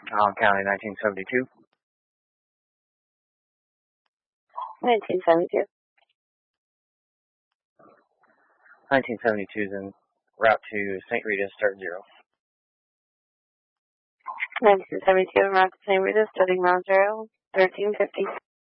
County 1972. 1972. 1972 is en route to St. Rita, start 0. 1972 en route to St. Rita, starting Mount 0, 1350.